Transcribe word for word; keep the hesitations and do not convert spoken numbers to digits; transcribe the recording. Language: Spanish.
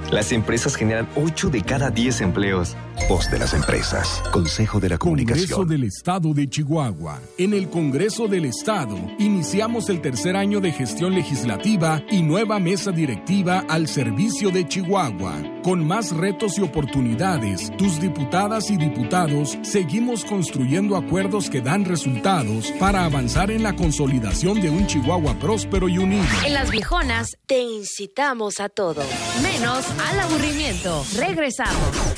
Las empresas generan ocho de cada diez empleos. Voz de las empresas. Consejo de la Comunicación. Congreso del Estado de Chihuahua. En el Congreso del Estado iniciamos el tercer año de gestión legislativa y nueva mesa directiva al servicio de Chihuahua. Con más retos y oportunidades, tus diputadas y diputados seguimos construyendo acuerdos que dan resultados para avanzar en la consolidación de un Chihuahua próspero y unido. En Las Viejonas te incitamos a todo, menos al aburrimiento. Regresamos.